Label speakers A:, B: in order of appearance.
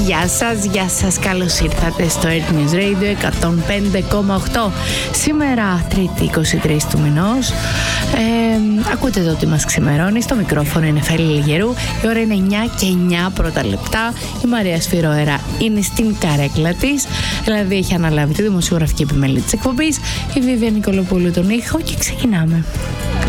A: Γεια σας, καλώς ήρθατε στο Earth News Radio 105,8. Σήμερα, Τρίτη 23 του μηνός. Ακούτε εδώ ότι μας ξημερώνει. Στο μικρόφωνο είναι Φέλη Λιγερού. Η ώρα είναι 9 και 9 πρώτα λεπτά. Η Μαρία Σφυρόερα είναι στην καρέκλα της. Δηλαδή έχει αναλάβει τη δημοσιογραφική επιμέλεια της εκπομπής. Η Βίβια Νικολοπούλου τον ήχο και ξεκινάμε.